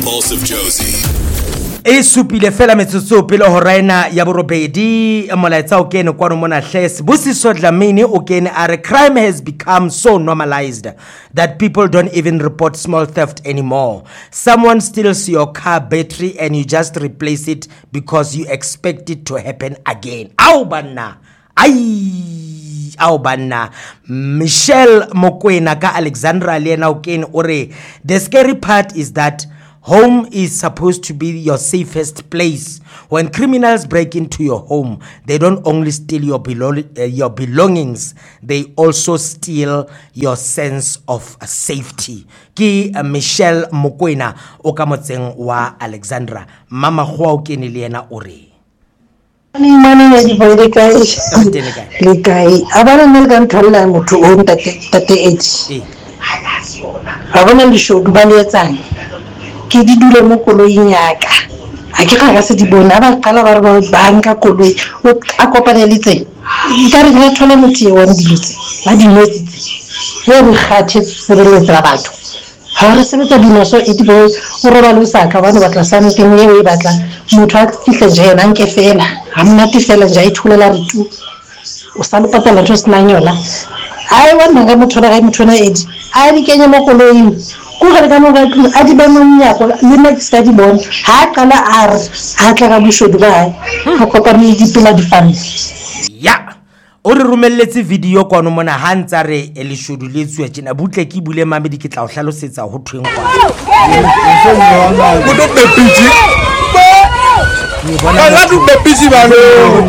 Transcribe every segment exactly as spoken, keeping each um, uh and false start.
Pulse of Josie. E supile fela metsotso pele ho raina ya borobedi molaetsa o kene kwa mona hlese Busiso Dlamini o kene are crime has become so normalized that people don't even report small theft anymore. Someone steals your car battery and you just replace it because you expect it to happen again. Au banna ai au banna Michelle Mokoena ka Alexandra Lena o kene ore the scary part is that home is supposed to be your safest place. When criminals break into your home, they don't only steal your, belo- uh, your belongings, they also steal your sense of safety. Ki uh, Michelle Mokoena o ka motseng wa Alexandra. Mama khwa o kene le yena ore. Ni mane ya di boile kai. Le kai. Abana ne ga ntholla motho o ntate tate eight. Eh. Abana le shodu ba le tsang. Ke di dule mo koloing ya ka a ke ga se di bona ba qala ba re ba banka koloi o a kopaneletse ka re ga thola motho e wan dilutse ba di notsi re re khathe sireletsa batho ha re sebetsa dinoso e di bo o roba lo saka ba ne batla something e e batla motho a fihle je yena nke fela ha mna ti fela nje a ithulela re tu o sa le patala ntho sina nyola ai wana ga motho ra ga motho na edi a di kenya mo koloing ku ga ka mo ga a di ba mo nyako le next di bon ha kala ar ha tla ga bushodu ba ha kopane di pila di family ya o re romelletse video kwano mona ha ntsa re e le shodu le tswe tsena butle ke bule mamedi ke tla o hlalosetsa ho thweng kwa go do pepiji ba la du pepiji ba lo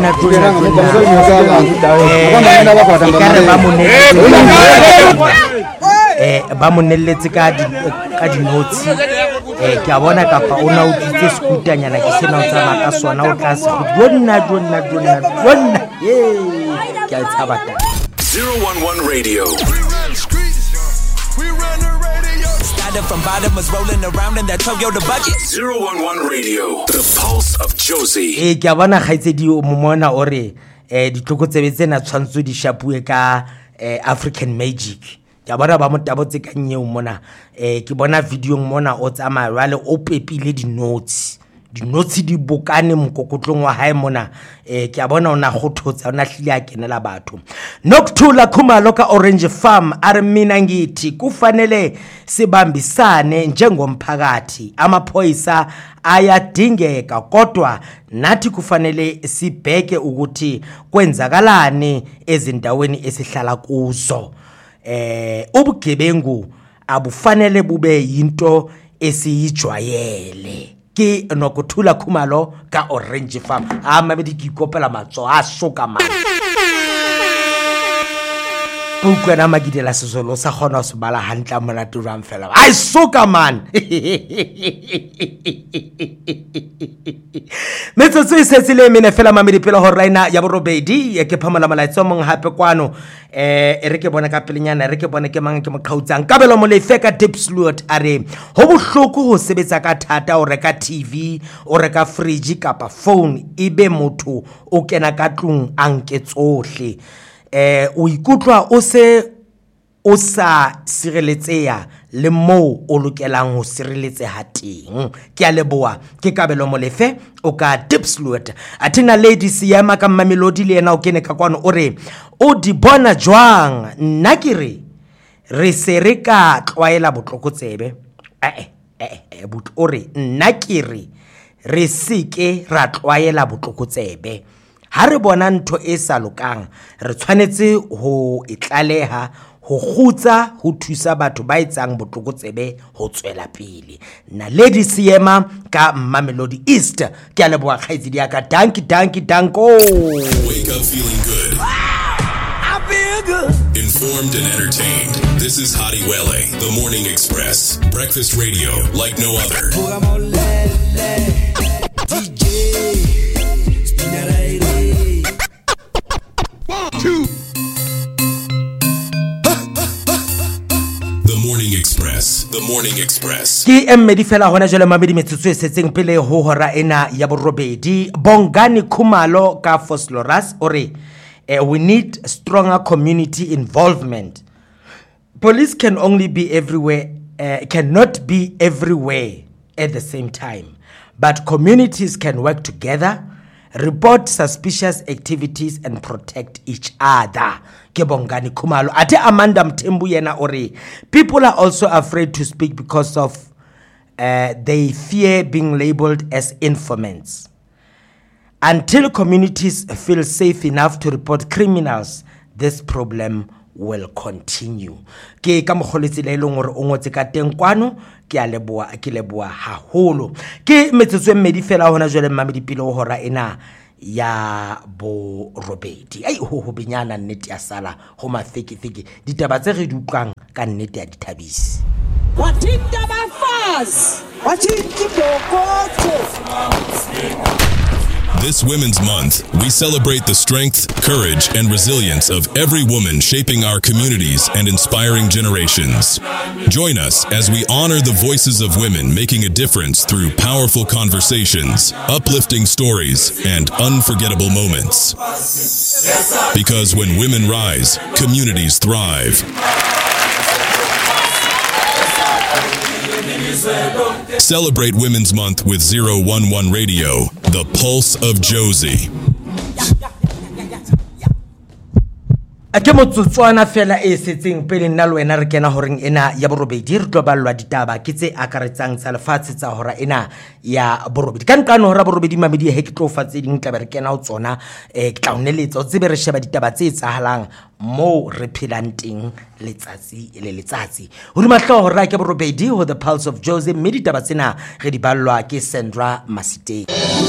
eh ba monelletse ka di ka di notes eh ke a bona ka fa ona o ditse scooter nyana ke sena o tsama ka sona o tla se go donna donna donna donna eh ke a tsaba ta zero one one Radio. We run the radio. Started from bottom, was rolling around in that Toyota bucket. zero one one Radio. The Pulse of Josie. eh ke a bona gaitsedi o momona ore eh ditloko tsebetse na tshwantso di shapue ka eh, African Magic. Ya bona ba motabotse ka nyeo mona eh ke bona video mona o tsama rale o pepile di notes di notes di bokane mokokotlong wa hae mona eh ke a bona ona gothotsa ona hlile a kenela batho Noctula Khumalo ka Orange Farm are mina ngithi kufanele sibambisane njengomphakathi amaphoyisa ayadingeka kodwa nathi kufanele sibheke ukuthi kwenzakalani ezindaweni esihlala kuzo. Eh ubugebengu abufanele bube yinto esiyijwayele ke Noctula Khumalo ka Orange Farm a mabedi ke ikopela matso a soka man o kwena magidela sesolo sa gona se bala hantla mona turam fela ai soka man metsotso e setsile mene fela mamedi pele ho raina ya borobedi ke phamala malaitso mong hape kwano eh e re ke bona ka pelenyana re ke bona ke mang ke mokgautsang kabelo mo lefe ka Dipsloot are ho bohloko ho sebetsa ka thata o reka T V o reka fridge kapa phone ibe motho o kena ka tlung anke tsohle eh o ikutlwa o se o sa sireletseya le mo o lokelang ho sireletseha teng ke a leboa ke kabelo molefe o ka Dipsloot athina lady siyama ka Mamelodi le yena o kene ka kwano ore o di bona jwang nna ke re re se re ka tlwaela botlokotsebe eh eh but ore nna ke re re seke ra tlwaela botlokotsebe ha re bona ntho e sa lokang re tshwanetse ho itlaleha ho khutsa ho thusa batho ba etsang botlokotsebe ho tswela pele na lady Siema ka Mamelodi East ke a leboa khaitsedi ya ka danki danki danko Wake up feeling good. I feel good. Informed and entertained. This is Hadi Wele, The Morning Express. Breakfast radio like no other. D J. Two. The Morning Express. The Morning Express. Ki emmedi fela hona jole mabedi metsotso e setseng pele ho hora ena ya borobedi Bongani Khumalo ka Fosloras ore uh, we need stronger community involvement. Police can only be everywhere uh, cannot be everywhere at the same time. But communities can work together, report suspicious activities and protect each other. Ke Bongani Khumalo. Ate Amanda Mthembu yena ore, people are also afraid to speak because of uh, they fear being labeled as informants. Until communities feel safe enough to report criminals, this problem will continue. Ke ka mogoletse le leng gore o ngotse ka teng kwano ke a leboa ke leboa haholo. Ke metsotso e mmedi fela hona jwale mmamedi pele o hora ena ya bo robedi. Ai ho ho binyana nnete ya sala ho mafeki feki ditaba tse re di utlwang ka nnete ya dithabisi. Wathinta bafazi wathinta ibhokotho. This Women's Month, we celebrate the strength, courage, and resilience of every woman shaping our communities and inspiring generations. Join us as we honor the voices of women making a difference through powerful conversations, uplifting stories, and unforgettable moments. Because when women rise, communities thrive. Celebrate Women's Month with zero one one Radio, the pulse of Josie. Ake motsotswana fela e setseng pele nna le wena re kena horeng ena ya borobedi re tlo ballwa ditaba ke tse akaretsang tsa lefatshe tsa hora ena ya borobedi ka nkano hora borobedi mamedi he ke tlo fa tse ding tla be re kena o tsona e ke tla uneletsa o tsebe re sheba ditaba tse tsahalang mo re phelang teng letsatsi le letsatsi ho di mahlo hora ke borobedi ho the pulse of Josie mme ditaba tsena re di ballwa ke Sandra Masiteng.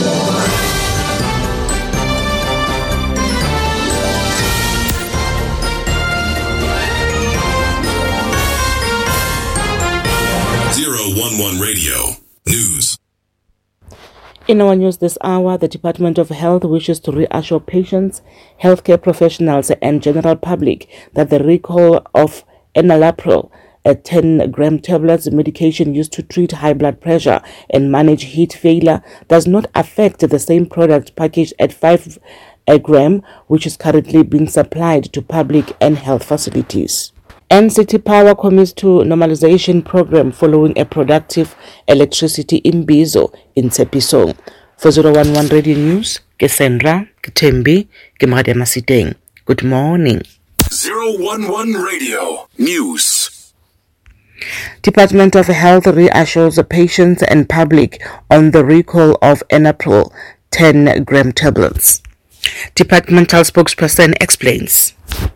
zero one one Radio News. In our news this hour, the Department of Health wishes to reassure patients, healthcare professionals and general public that the recall of enalapril, a ten gram tablets medication used to treat high blood pressure and manage heat failure, does not affect the same product packaged at five a gram, which is currently being supplied to public and health facilities. And City Power commits to normalization program following a productive electricity imbizo in Tshepisong. For zero one one Radio News, ke Sandra, ke Thembi, ke Magadi Masiteng. Good morning. zero one one Radio News. Department of Health reassures the patients and public on the recall of enalapril ten gram tablets. Departmental spokesperson explains.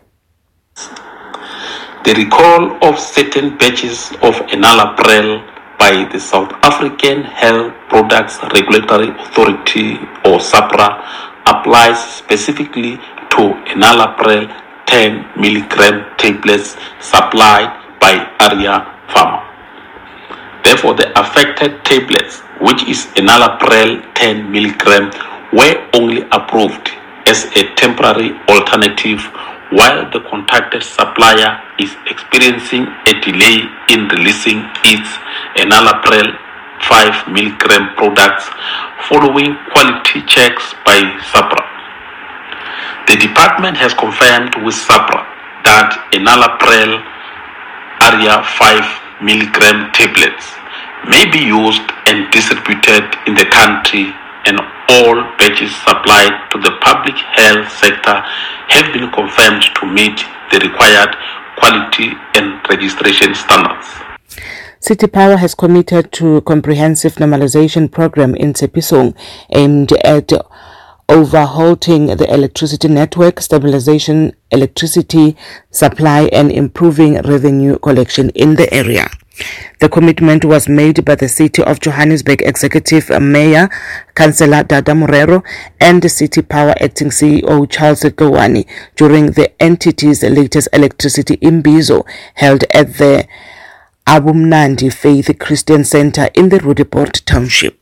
The recall of certain batches of enalapril by the South African Health Products Regulatory Authority or SAHPRA applies specifically to enalapril ten milligram tablets supplied by Arya Pharma. Therefore, the affected tablets, which is enalapril ten milligram, were only approved as a temporary alternative while the contacted supplier is experiencing a delay in releasing its enalapril five milligram products following quality checks by SAHPRA. The department has confirmed with SAHPRA that enalapril Arya five milligram tablets may be used and distributed in the country, and all batches supplied to the public health sector have been confirmed to meet the required quality and registration standards. City Power has committed to a comprehensive normalization program in Tshepisong aimed at overhauling the electricity network, stabilization electricity supply and improving revenue collection in the area. The commitment was made by the City of Johannesburg Executive Mayor, Councillor Dada Morero, and the City Power Acting C E O Charles Kowani during the entity's latest electricity imbizo held at the Abumnandi Faith Christian Center in the Roodepoort Township.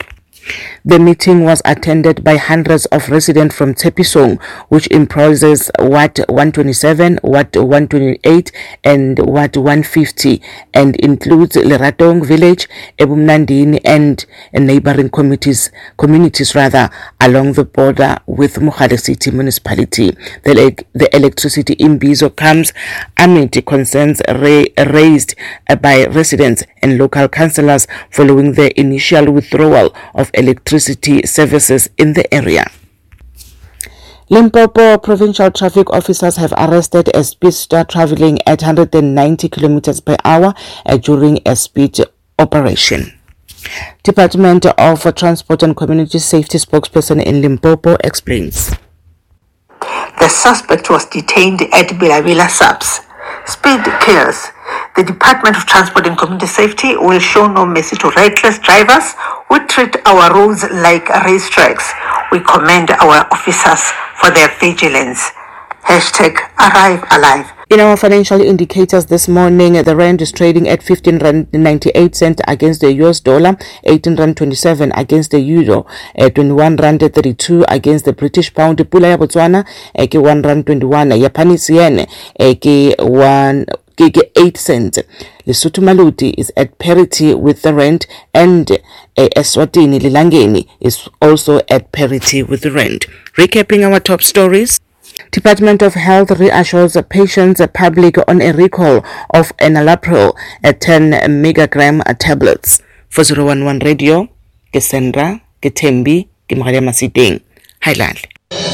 The meeting was attended by hundreds of residents from Tshepisong, which comprises Ward one twenty-seven, Ward one twenty-eight, and Ward one fifty, and includes Leratong Village, Ebumnandini, and neighboring communities, communities rather, along the border with Mogale City Municipality. The, the electricity in Imbizo comes amid concerns ra- raised by residents and local councillors following the initial withdrawal of electricity services in the area. Limpopo provincial traffic officers have arrested a speedster traveling at one hundred ninety kilometers per hour uh, during a speed operation. Department of Transport and Community Safety spokesperson in Limpopo explains. The suspect was detained at Bilabila Subs. Speed kills. The Department of Transport and Community Safety will show no mercy to reckless drivers who treat our roads like racetracks. We commend our officers for their vigilance. Hashtag Arrive Alive. In our financial indicators this morning, the rand is trading at fifteen rand ninety-eight cents against the U S dollar, eighteen rand twenty-seven against the euro, uh, twenty-one rand thirty-two against the British pound. Pula ya Botswana, uh, ke one rand twenty-one. Japanese yen, uh, ke one ke eight cents. Lesotho Maluti is at parity with the rand, and uh, Eswatini Lilangeni is also at parity with the rand. Recapping our top stories. Department of Health reassures patients public on a recall of enalapril at ten megagram tablets. For zero one one Radio, Kesendra, Ketembi, Kimharia Masiteng, Highland.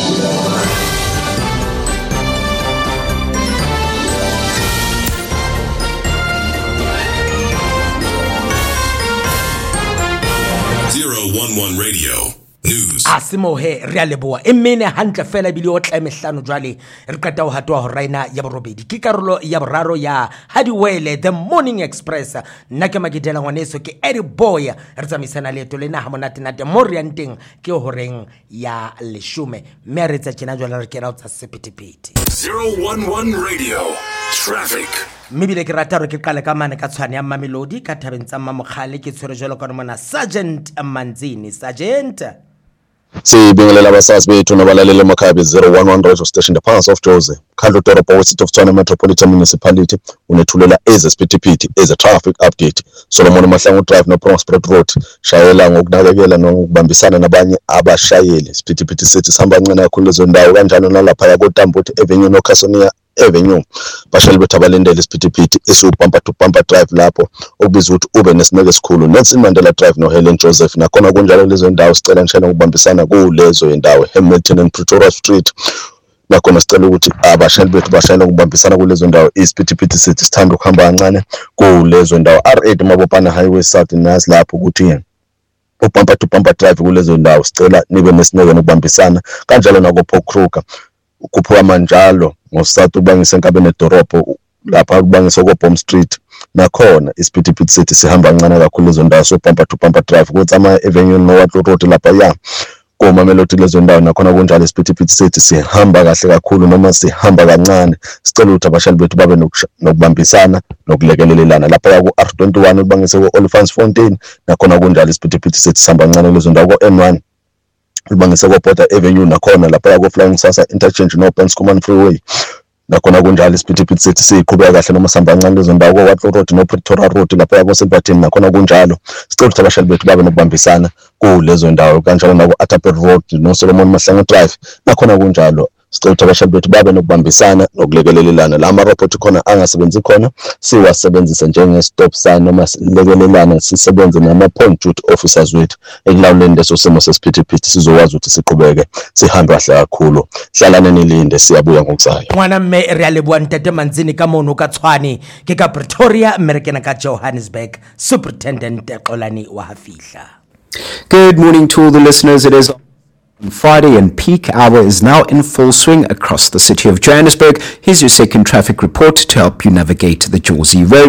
zero one one Radio. News. Asimohe re a leboa e mene hantle fela bile o tla mehlano jwale re qeta ho hatwa ho raina ya borobedi ke karolo ya boraro ya Hadiwele the Morning Express. Nna ke Magidela ngwaneso ke Eddie Boy re tsamaisana leeto lena ha monate nate mo re yanteng ke horeng ya leshume mme re tsa tjena jwale re kena o tsa sepetepete. zero one one Radio Traffic. Mebile ke rata re ke qale ka mane ka tshwane ya Mamelodi ka thabeng tsa Mamokgale ke tshwere jwalo ka mona Sergeant Manzini. Sergeant sibingelela abasasi bethu nabalaleli emakhabi zero one one Radio Station the Pulse of Jose Khandlo Doropo West of Tshwane Metropolitan Municipality unethulela eze speedipiti eze traffic update. Solomon Mahlangu Drive no Prospect Road shayela ngokunakekela nokubambisana nabanye abashayeli. Speedipiti sithi sihamba kancane kakhulu lezo ndawo kanjalo nalapha yakoTambuti Avenue no Casonia Avenue. Bashayeli bethu abalindele isiphithiphithi esubumper to bumper drive lapho okubizwa ukuthi ube nesineke esikhulu. Nelson Mandela Drive no Helen Joseph nakhona kunjalo lezo ndawo sicela nishana ukubambisana kulezo indawo Hamilton and Pretoria Street. Nakhona sicela ukuthi abashayeli bethu bashayela ukubambisana kulezo ndawo isiphithiphithi sithi sithanda ukuhamba kancane kulezo ndawo R eight Mabopane Highway South nazi lapho ukuthi ubumper to bumper drive kulezo ndawo sicela nibe nesineke nokubambisana kanjalo nako Paul Kruger kuphuka manjalo ngosathu ubangise enkabeni edoropo lapha ubangise ko Bomb Street nakhona isiphithiphithi sithi sihamba kancane kakhulu lezo ndawo so bumper to bumper drive kuthi ama Avenue no Watlo Road lapha ya koma Melody lezo ndawo nakhona kunjalo isiphithiphithi sithi sihamba kahle kakhulu noma sihamba kancane. Sicela ukuthi abashayeli bethu babe nokubambisana nokulekelelana lapha ya ku R twenty-one ubangise ko Oliphants Fontaine nakhona kunjalo isiphithiphithi sithi sihamba kancane lezo ndawo ko N one ubangise ko Porter Avenue nakhona lapha ko Flying Sasa Interchange no Penskuman Freeway nakhona kunjalo isiphithiphithi sithi siqhubeka kahle noma sihamba kancane lezo ndawo ko Watlo Road no Pretoria Road lapha ko Silverton nakhona kunjalo. Sicela ukuthi abashayeli bethu babe nokubambisana kulezo ndawo kanjalo nako Atapet Road no Solomon Mahlangu Drive nakhona kunjalo. Sicela ukuthi abashayeli bethu babe nokubambisana nokulekelelana. La marobot khona angasebenzi khona siwasebenzise njenge stop sign noma silekelelana sisebenze nama point duty officers wethu ekulawuleni leso simo sesiphithiphithi sizokwazi ukuthi siqhubeke sihambe kahle kakhulu. Hlalane nilinde siyabuya ngokuzayo. Mwana mme re a leboa Ntate Manzini ka mono ka Tshwane ke ka Pretoria American ka Johannesburg Superintendent Xolani wa Hafihla. Good morning to all the listeners. It is Friday and peak hour is now in full swing across the city of Johannesburg. Here's your second traffic report to help you navigate the Jersey roads.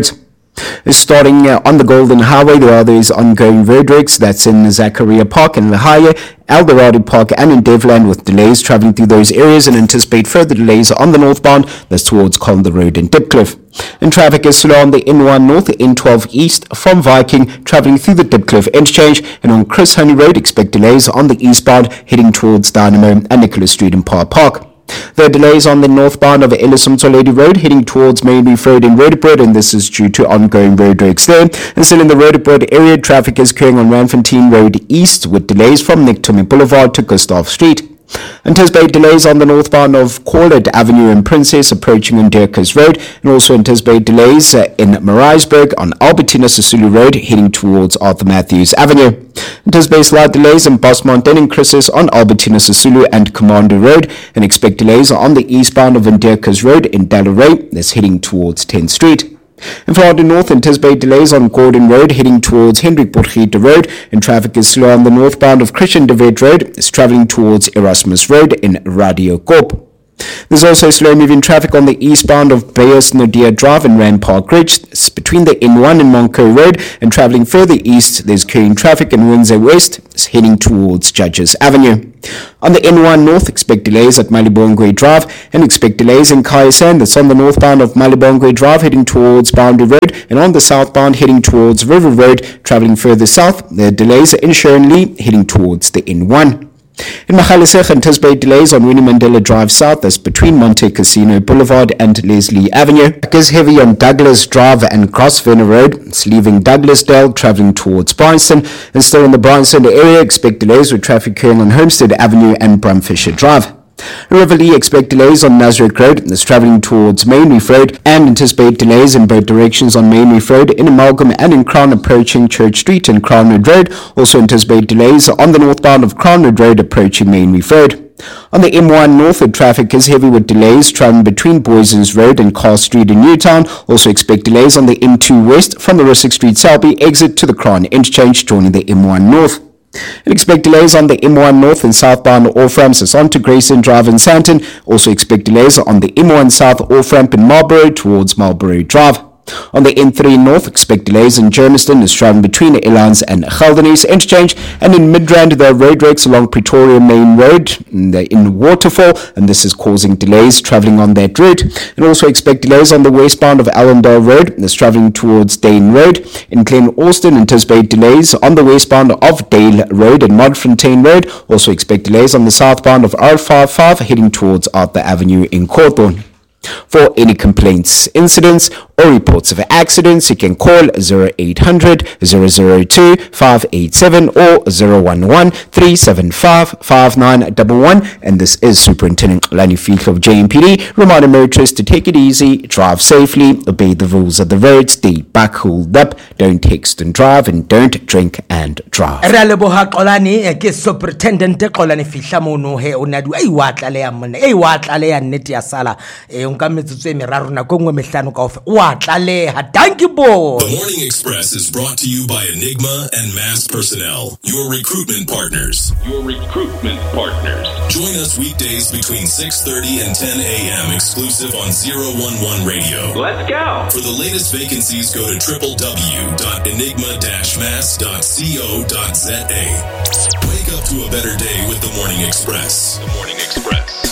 Starting uh, on the Golden Highway, there are those ongoing roadworks. That's in Zachariah Park and Lahaya, Eldorado Park, and in Devland, with delays traveling through those areas, and anticipate further delays on the northbound. That's towards Colander Road and Dipcliff. And traffic is slow on the N one North, N twelve East from Viking, traveling through the Dipcliff interchange, and on Chris Honey Road, expect delays on the eastbound heading towards Dynamo and Nicholas Street in Park Park. There are delays on the northbound of Ellis Mtoledi Road heading towards Main Reef Road in Roodepoort, and this is due to ongoing roadworks there. And still in the Roodepoort area, traffic is occurring on Randfontein Road East with delays from Nictomy Boulevard to Gustav Street. Anticipate delays on the northbound of Corlett Avenue and Princess approaching on Dirkus Road, and also anticipate delays uh, in Maritzburg on Albertina Sisulu Road heading towards Arthur Matthews Avenue. Anticipate slight delays in Bosmont and Chrysis on Albertina Sisulu and Commander Road, and expect delays on the eastbound of Dirkus Road in Dalaray that's heading towards tenth Street. And for the north, anticipate delays on Gordon Road heading towards Hendrik Potgieter Road, and traffic is slow on the northbound of Christian de Wet Road. It's traveling towards Erasmus Road in Radio Koop. There's also slow moving traffic on the eastbound of Bayers Nadia Drive and Rand Park Ridge. It's between the N one and Monco Road, and traveling further east, there's current traffic in Windsor West. It's heading towards Judges Avenue. On the N one North, expect delays at Malibongwe Drive, and expect delays in Kayasan. That's on the northbound of Malibongwe Drive heading towards Boundary Road, and on the southbound heading towards River Road. Traveling further south, there are delays at Insuranley heading towards the N one. In Magaliesburg, anticipate delays on Winnie Mandela Drive South, that's between Monte Casino Boulevard and Leslie Avenue. It is heavy on Douglas Drive and Grosvenor Road. It's leaving Douglasdale, traveling towards Bryanston, and still in the Bryanston area, expect delays with traffic occurring on Homestead Avenue and Brumfisher Drive. Riverlea, expect delays on Nazareth Road that's traveling towards Main Reef Road, and anticipate delays in both directions on Main Reef Road in Amalgam and in Crown approaching Church Street and Crownwood Road. Also anticipate delays on the northbound of Crownwood Road approaching Main Reef Road. On the M one North, the traffic is heavy with delays traveling between Boysons Road and Carl Street in Newtown. Also expect delays on the M two West from the Russick Street Selby exit to the Crown interchange joining the M one North. And expect delays on the M one North and southbound off-ramps as on to Grayson Drive in Sandton. Also expect delays on the M one South off-ramp in Marlborough towards Marlborough Drive. On the N three North, expect delays in Germiston as traveling between Elans and Geldenhuys interchange, and in Midrand there are roadworks along Pretoria Main Road in Waterfall, and this is causing delays traveling on that route. And also expect delays on the westbound of Allendale Road that's traveling towards Dane Road. In Glen Austin, anticipate delays on the westbound of Dale Road and Modfontein Road. Also expect delays on the southbound of R fifty-five heading towards Arthur Avenue in Cawthorne. For any complaints, incidents, or reports of accidents, you can call zero eight hundred, zero zero two, five eight seven or zero one one, three seven five, five nine one one. And this is Superintendent Lani Fiedler of J M P D, reminding motorists to take it easy, drive safely, obey the rules of the road, stay back, hold up, don't text and drive, and don't drink and drive. Raleboha Kolani, ke Superintendent Kolani Fiedler mono he onadu ei watla le ya monna ei watla le ya nnete ya sala e nka metsotso e meraro na go ngwe mehlano ka ofe watla le ha thank you boy. The Morning Express is brought to you by Enigma and Mass Personnel, your recruitment partners. Your recruitment partners. Join us weekdays between six thirty and ten a.m. exclusive on zero one one Radio. Let's go. For the latest vacancies, go to w w w dot enigma dash mass dot co dot z a. Wake up to a better day with the Morning Express. The Morning Express.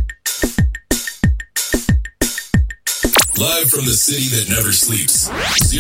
Live from the city that never sleeps.